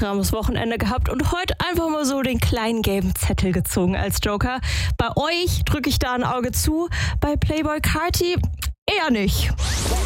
strammes Wochenende gehabt und heute einfach mal so den kleinen gelben Zettel gezogen als Joker. Bei euch drücke ich da ein Auge zu, bei Playboi Carti eher nicht.